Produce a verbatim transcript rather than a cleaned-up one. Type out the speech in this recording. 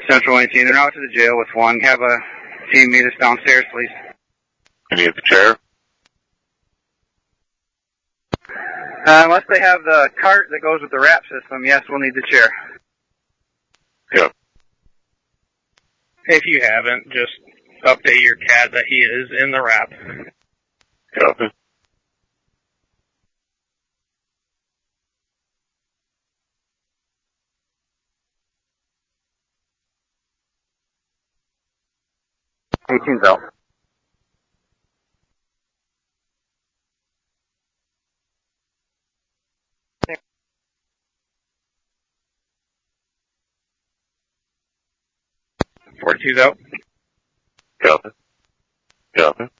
Central eighteen, they're out to the jail with one. Have a team meet us downstairs, please. Can you get the chair? Uh, unless they have the cart that goes with the wrap system, yes, we'll need the chair. Yep. If you haven't, just update your cat that he is in the wrap. Copy. eighteen's out. forty-two's out. Copy. Copy.